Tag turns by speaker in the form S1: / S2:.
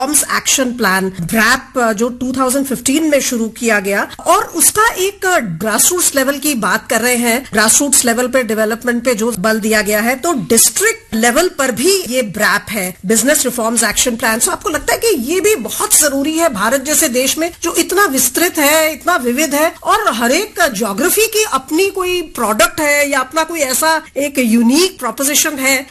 S1: Action plan wrap जो 2015 में शुरू किया गया और उसका एक ग्रासरूट्स लेवल की बात कर रहे हैं। ग्रासरूट्स लेवल पे डेवलपमेंट पे जो बल दिया गया है, तो डिस्ट्रिक्ट लेवल पर भी ये ब्रैप है, बिजनेस रिफॉर्म्स एक्शन प्लान। तो आपको लगता है कि ये भी बहुत जरूरी है भारत जैसे देश में जो इतना विस्तृत है, इतना विविध है और हर एक ज्योग्राफी की अपनी कोई प्रोडक्ट है या अपना कोई ऐसा एक यूनिक प्रोपोजिशन है